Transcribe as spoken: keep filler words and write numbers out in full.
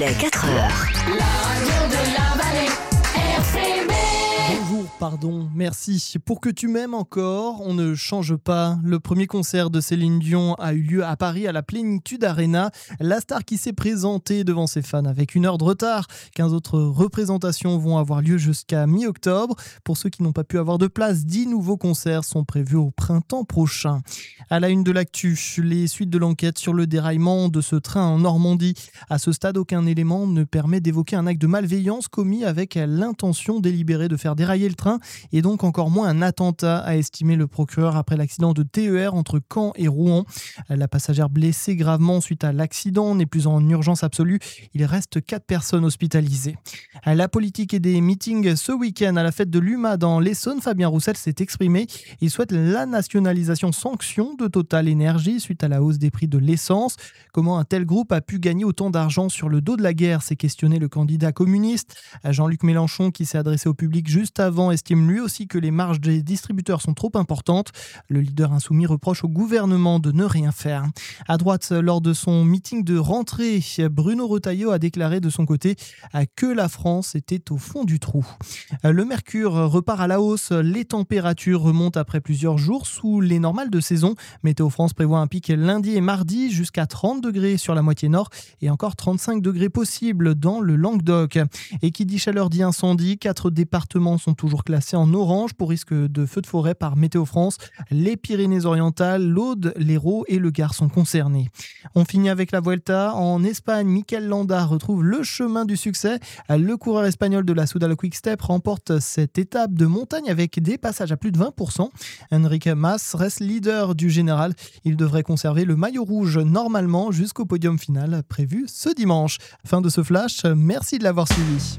Il est quatre heures. La radio de la vallée, R C B. Bonjour, pardon, merci. Pour que tu m'aimes encore, on ne change pas. Le premier concert de Céline Dion a eu lieu à Paris à la Plénitude Arena. La star qui s'est présentée devant ses fans avec une heure de retard. quinze autres représentations vont avoir lieu jusqu'à mi-octobre. Pour ceux qui n'ont pas pu avoir de place, dix nouveaux concerts sont prévus au printemps prochain. À la une de l'actu, les suites de l'enquête sur le déraillement de ce train en Normandie. À ce stade, aucun élément ne permet d'évoquer un acte de malveillance commis avec l'intention délibérée de faire dérailler le train et donc encore moins un attentat, a estimé le procureur après l'accident de T E R entre Caen et Rouen. La passagère blessée gravement suite à l'accident n'est plus en urgence absolue. Il reste quatre personnes hospitalisées. La politique et des meetings ce week-end à la fête de l'U M A dans l'Essonne. Fabien Roussel s'est exprimé. Il souhaite la nationalisation sanction de Total Énergie suite à la hausse des prix de l'essence. Comment un tel groupe a pu gagner autant d'argent sur le dos de la guerre, s'est questionné le candidat communiste. Jean-Luc Mélenchon, qui s'est adressé au public juste avant, estime lui aussi que les marges des distributeurs sont trop importantes. Le leader insoumis reproche au gouvernement de ne rien faire. À droite, lors de son meeting de rentrée, Bruno Retailleau a déclaré de son côté que la France était au fond du trou. Le mercure repart à la hausse. Les températures remontent après plusieurs jours sous les normales de saison. Météo France prévoit un pic lundi et mardi jusqu'à trente degrés sur la moitié nord et encore trente-cinq degrés possibles dans le Languedoc. Et qui dit chaleur dit incendie. Quatre départements sont toujours classés en orange pour risque de feux de forêt par Météo France. Les Pyrénées-Orientales, l'Aude, l'Hérault et le Gard sont concernés. On finit avec la Vuelta. En Espagne, Mikel Landa retrouve le chemin du succès. Le coureur espagnol de la Soudal Quick Step remporte cette étape de montagne avec des passages à plus de vingt pour cent. Enrique Mas reste leader du général. Il devrait conserver le maillot rouge normalement jusqu'au podium final prévu ce dimanche. Fin de ce flash. Merci de l'avoir suivi.